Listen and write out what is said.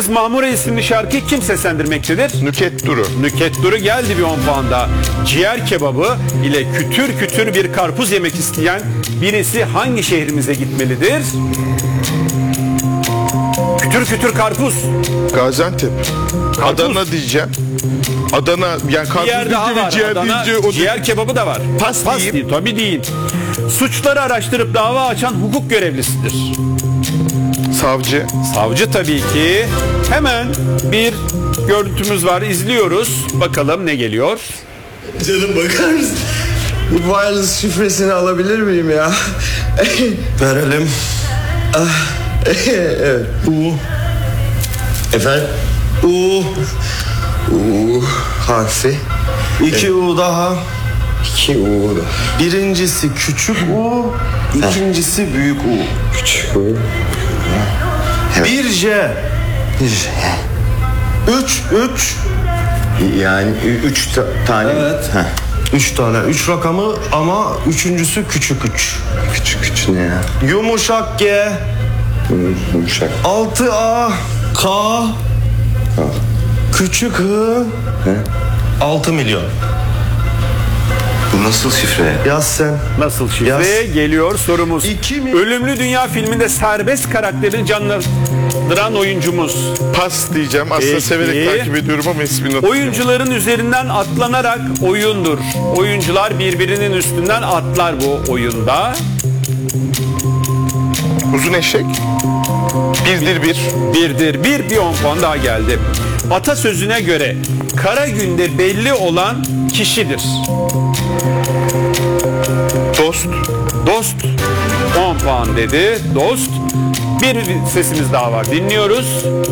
Mahmure isimli şarkıyı kim seslendirmektedir? Nüket Duru. Nüket Duru geldi bir 10 puanda. Ciğer kebabı ile kütür kütür bir karpuz yemek isteyen birisi hangi şehrimize gitmelidir? Kütür kütür karpuz. Gaziantep. Karpuz. Adana diyeceğim. Adana yani Bir karpuz yer daha deyince var. ciğer Adana deyince o ciğer kebabı da var. Pas diyeyim. değil. Tabii değil. Suçları araştırıp dava açan hukuk görevlisidir. savcı. Savcı tabii ki. Hemen bir görüntümüz var. İzliyoruz. Bakalım ne geliyor? Canım bakar mısın? Bu wireless şifresini alabilir miyim ya? Verelim. Evet. U. Efendim? U. U harfi. 2 U daha. 2 U. Birincisi küçük U. İkincisi büyük U. Küçük U. Bir J. Bir J. 3. Yani 3 tane. Evet. 3 tane. 3 rakamı ama üçüncüsü küçük 3. Küçük ne ya? Yumuşak G. Yumuşak. 6 A. K. Küçük H. 6 milyon. Bu nasıl şifre? Yaz sen. Nasıl şifre? Yaz. Geliyor sorumuz. 2000. Ölümlü Dünya filminde serbest karakterini canlandıran oyuncumuz. Pas diyeceğim. Aslında Peki. severek takip ediyorum ama ismini hatırlamıyorum. Oyuncuların üzerinden atlanarak oyundur. Oyuncular birbirinin üstünden atlar bu oyunda. Uzun eşek. Birdir bir. Birdir bir 10 puan daha geldi. Atasözüne göre kara günde belli olan kişidir. Dost. Dost 10 puan dedi. Dost. Bir sesimiz daha var. Dinliyoruz.